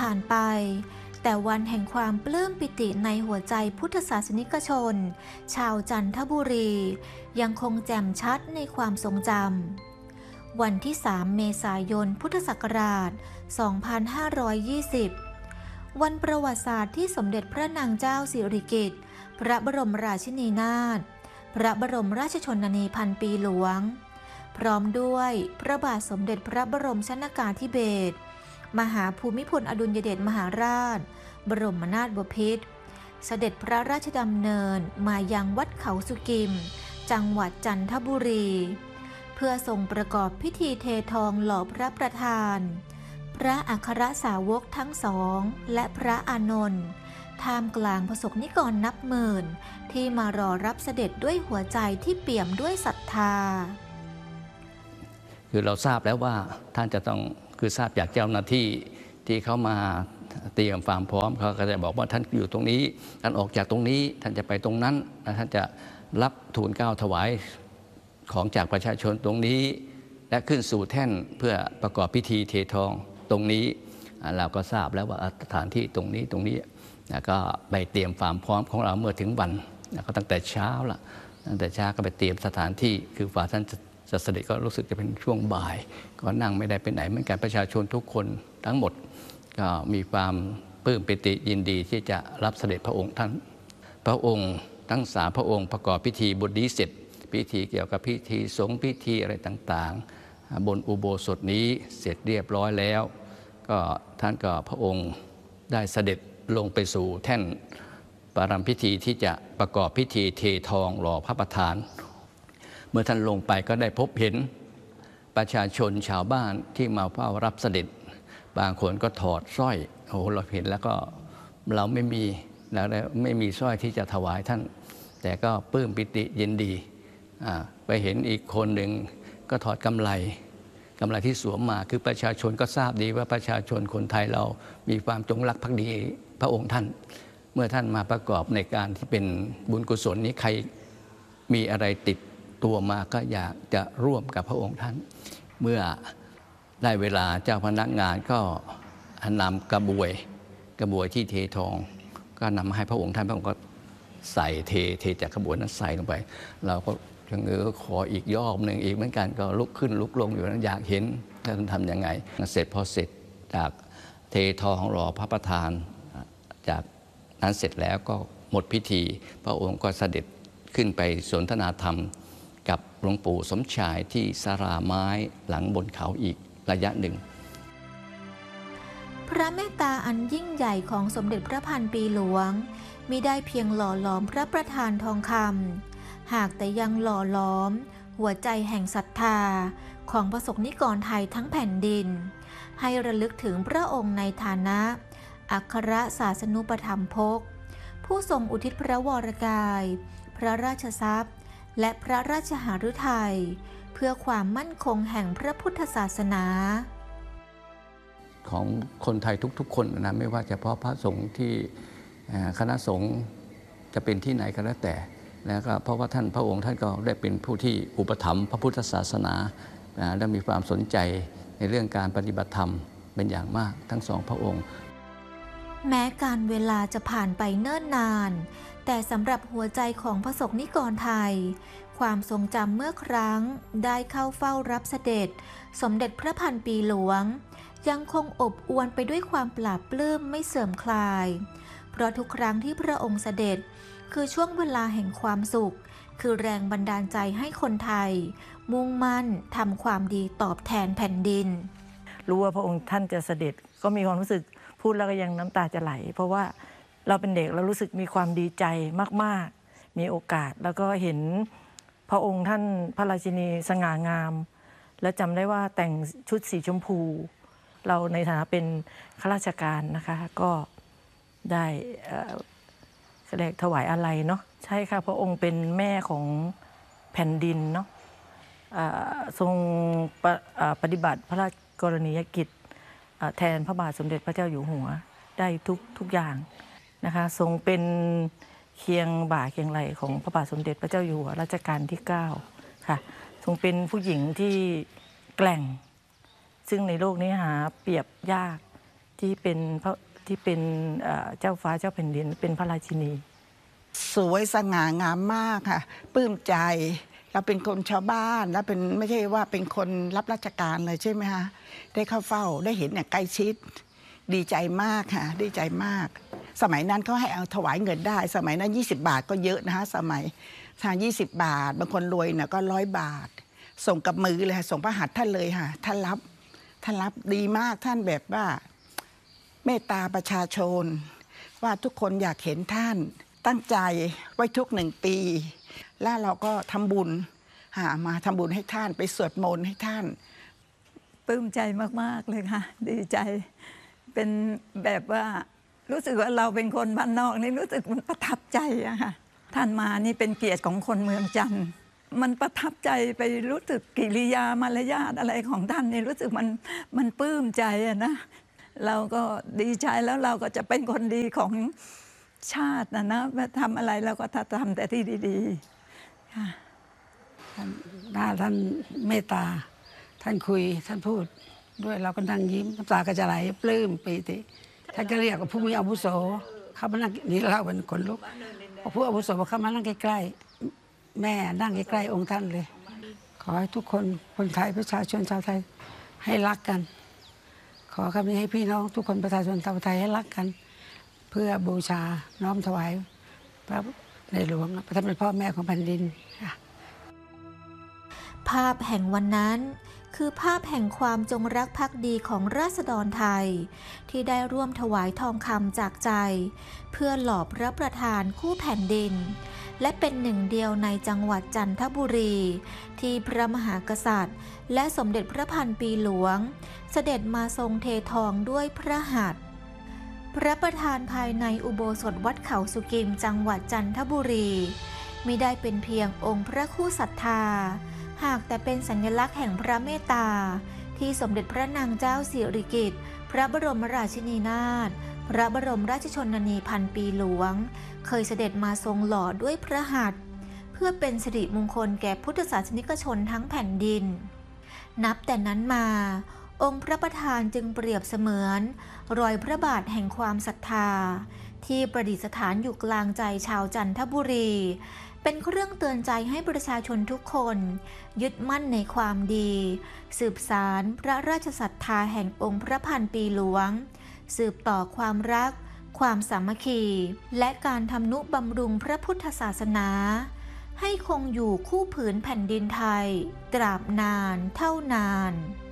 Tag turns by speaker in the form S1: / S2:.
S1: ผ่านไปแต่วันแห่งความปลื้มปิติในหัวใจพุทธศาสนิกชนชาวจันทบุรียังคงแจ่มชัดในความทรงจำวันที่ 3 เมษายน พุทธศักราช 2520 วันประวัติศาสตร์ที่สมเด็จพระนางเจ้าสิริกิติ์พระบรมราชินีนาถพระบรมราชชนนีพันปีหลวงพร้อมด้วยพระบาทสมเด็จพระบรมชนกาธิเบศรมหาภูมิพลอดุลยเดชมหาราชบรมนาถบพิตรเสด็จพระราชดำเนินมายังวัดเขาสุกิมจังหวัดจันทบุรีเพื่อทรงประกอบพิธีเททองหล่อพระประธานพระอัครสาวกทั้งสองและพระอานนท์ท่ามกลางประสบนิกรนับหมื่นที่มารอรับเสด็จด้วยหัวใจที่เปี่ยมด้วยศรัทธา
S2: คือเราทราบแล้วว่าท่านจะต้องคือทราบจากเจ้าหน้าที่ที่เขามาเตรียมความพร้อมเขาก็จะบอกว่าท่านอยู่ตรงนี้ท่านออกจากตรงนี้ท่านจะไปตรงนั้นท่านจะรับทูลเกล้าถวายของจากประชาชนตรงนี้และขึ้นสู่แท่นเพื่อประกอบพิธีเททองตรงนี้เราก็ทราบแล้วว่าสถานที่ตรงนี้ก็ไปเตรียมความพร้อมของเราเมื่อถึงวันก็ตั้งแต่เช้าก็ไปเตรียมสถานที่คือฝ่าท่านจะเสด็จก็รู้สึกจะเป็นช่วงบ่ายก็นั่งไม่ได้ไปไหนเหมือนกันประชาชนทุกคนทั้งหมดก็มีความปลื้มปิติยินดีที่จะรับเสด็จพระองค์ท่านพระองค์ทั้ง3พระองค์ประกอบพิธีบทนี้เสร็จพิธีเกี่ยวกับพิธีสงฆ์พิธีอะไรต่างๆบนอุโบสถนี้เสร็จเรียบร้อยแล้วก็ท่านก็พระองค์ได้เสด็จลงไปสู่แท่นประรำพิธีที่จะประกอบพิธีเททองหล่อพระประธานเมื่อท่านลงไปก็ได้พบเห็นประชาชนชาวบ้านที่มาเฝ้ารับเสด็จบางคนก็ถอดสร้อยโอ้เราเห็นแล้วก็เราไม่มีสร้อยที่จะถวายท่านแต่ก็ปลื้มปิติยินดีไปเห็นอีกคนหนึ่งก็ถอดกำไรที่สวมมาคือประชาชนก็ทราบดีว่าประชาชนคนไทยเรามีความจงรักภักดีพระองค์ท่านเมื่อท่านมาประกอบในการที่เป็นบุญกุศลนี้ใครมีอะไรติดตัวมาก็อยากจะร่วมกับพระองค์ท่านเมื่อได้เวลาเจ้าพนักงานก็นำกระบวยที่เททองก็นำให้พระองค์ท่านพระองค์ก็ใส่เทจากกระบวยนั้นใส่ลงไปเราก็ชะเง้อขออีกรอบหนึ่งอีกเหมือนกันก็ลุกขึ้นลุกลงอยู่นั้นอยากเห็นท่านทำยังไงพอเสร็จจากเททองหล่อพระประธานจากนั้นเสร็จแล้วก็หมดพิธีพระองค์ก็เสด็จขึ้นไปสนทนาธรรมกับหลวงปู่สมชายที่ศาลาไม้หลังบนเขาอีกระยะหนึ่ง
S1: พระเมตตาอันยิ่งใหญ่ของสมเด็จพระพันปีหลวงมิได้เพียงหล่อหลอมพระประธานทองคำหากแต่ยังหล่อหลอมหัวใจแห่งศรัทธาของประสบนิกรไทยทั้งแผ่นดินให้ระลึกถึงพระองค์ในฐานะอัครศาสนูปถัมภกผู้ทรงอุทิศพระวรกายพระราชทรัพย์และพระราชหฤทัยเพื่อความมั่นคงแห่งพระพุทธศาสนา
S2: ของคนไทยทุกๆคนนะไม่ว่าเฉพาะพระสงฆ์ที่คณะสงฆ์จะเป็นที่ไหนก็แล้วแต่แล้วก็เพราะว่าพระองค์ท่านก็ได้เป็นผู้ที่อุปถัมภ์พระพุทธศาสนาและมีความสนใจในเรื่องการปฏิบัติธรรมเป็นอย่างมากทั้งสองพระองค์
S1: แม้การเวลาจะผ่านไปเนิ่นนานแต่สำหรับหัวใจของประสบนิกรไทยความทรงจำเมื่อครั้งได้เข้าเฝ้ารับเสด็จสมเด็จพระพันปีหลวงยังคงอบอวลไปด้วยความปลาบปลื้มไม่เสื่อมคลายเพราะทุกครั้งที่พระองค์เสด็จคือช่วงเวลาแห่งความสุขคือแรงบันดาลใจให้คนไทยมุ่งมั่นทำความดีตอบแทนแผ่นดิน
S3: รู้ว่าพระองค์ท่านจะเสด็จก็มีความรู้สึกพูดแล้วก็ยังน้ำตาจะไหลเพราะว่าเราเป็นเด็กเรารู้สึกมีความดีใจมากๆมีโอกาสแล้วก็เห็นพระองค์ท่านพระราชินีสง่างามและจำได้ว่าแต่งชุดสีชมพูเราในฐานะเป็นข้าราชการนะคะก็ได้แสดงถวายอาลัยเนาะใช่ค่ะพระองค์เป็นแม่ของแผ่นดินเนาะทรงปฏิบัติพระราชกรณียกิจแทนพระบาทสมเด็จพระเจ้าอยู่หัวได้ทุกอย่างนะคะทรงเป็นเคียงบ่าเคียงไหล่ของพระบาทสมเด็จพระเจ้าอยู่หัวรัชกาลที่9ค่ะทรงเป็นผู้หญิงที่แกร่งซึ่งในโลกนี้หาเปรียบยากที่เป็นเจ้าฟ้าเจ้าแผ่นดินเป็นพระราชินี
S4: สวยสง่างามมากค่ะปลื้มใจเราเป็นคนชาวบ้านแล้วเป็นไม่ใช่ว่าเป็นคนรับราชการเลยใช่ไหมคะได้เข้าเฝ้าได้เห็นอย่างใกล้ชิดดีใจมากค่ะดีใจมากสมัยนั้นเขาให้เอาถวายเงินได้สมัยนั้น20 บาทก็เยอะนะคะสมัยทาง20 บาทบางคนรวยเนี่ยก็100 บาทส่งกับมือเลยค่ะส่งพระหัตถ์ท่านเลยค่ะท่านรับดีมากท่านแบบว่าเมตตาประชาชนว่าทุกคนอยากเห็นท่านตั้งใจไว้ทุก1 ปีแล้วเราก็ทำบุญมาทำบุญให้ท่านไปสวดมนต์ให้ท่าน
S5: ปลื้มใจมากๆเลยค่ะดีใจเป็นแบบว่ารู้สึกว่าเราเป็นคนบ้านนอกนี่รู้สึกมันประทับใจอะค่ะท่านมานี่เป็นเกียรติของคนเมืองจันทร์มันประทับใจไปรู้สึกกิริยามารยาทอะไรของท่านนี่รู้สึกมันปลื้มใจอะนะเราก็ดีใจแล้วเราก็จะเป็นคนดีของชาตินะทำอะไรเราก็ทำแต่ที่ดีๆค่ะ
S6: ท่านเมตตาท่านคุยท่านพูดด้วยเราก็นั่งยิ้มน้ำตาก็จะไหลปลื้มปีติท่านก็เรียกว่าผู้มีอาวุโสเข้ามานั่งนี่เล่าเป็นคนลุกผู้อาวุโสเข้ามานั่งใกล้ๆแม่นั่งใกล้ๆองค์ท่านเลยขอให้ทุกคนไทยประชาชนชาวไทยให้รักกันขอคำนี้ให้พี่น้องทุกคนประชาชนชาวไทยให้รักกันเพื่อบูชาน้อมถวายพระในหลวงพระท่านเป็นพ่อแม่ของแผ่นดิน
S1: ภาพแห่งวันนั้นคือภาพแห่งความจงรักภักดีของราษฎรไทยที่ได้ร่วมถวายทองคำจากใจเพื่อหล่อพระประธานคู่แผ่นดินและเป็นหนึ่งเดียวในจังหวัดจันทบุรีที่พระมหากษัตริย์และสมเด็จพระพันปีหลวงเสด็จมาทรงเททองด้วยพระหัตถ์พระประธานภายในอุโบสถวัดเขาสุกิมจังหวัดจันทบุรีมิได้เป็นเพียงองค์พระคู่ศรัทธาหากแต่เป็นสัญลักษณ์แห่งพระเมตตาที่สมเด็จพระนางเจ้าสิริกิติ์พระบรมราชินีนาถพระบรมราชชนนีพันปีหลวงเคยเสด็จมาทรงหล่อด้วยพระหัตถ์เพื่อเป็นสิริมงคลแก่พุทธศาสนิกชนทั้งแผ่นดินนับแต่นั้นมาองค์พระประธานจึงเปรียบเสมือนรอยพระบาทแห่งความศรัทธาที่ประดิษฐานอยู่กลางใจชาวจันทบุรีเป็นเครื่องเตือนใจให้ประชาชนทุกคนยึดมั่นในความดีสืบสานพระราชศรัทธาแห่งองค์พระพันปีหลวงสืบต่อความรักความสามัคคีและการทำนุบำรุงพระพุทธศาสนาให้คงอยู่คู่ผืนแผ่นดินไทยตราบนานเท่านาน